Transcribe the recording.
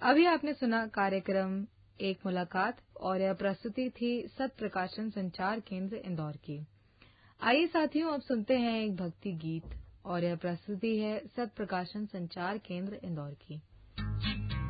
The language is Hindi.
अभी आपने सुना कार्यक्रम एक मुलाकात और यह प्रस्तुति थी सत प्रकाशन संचार केंद्र इंदौर की। आइए साथियों, अब सुनते हैं एक भक्ति गीत और यह प्रस्तुति है सत प्रकाशन संचार केंद्र इंदौर की।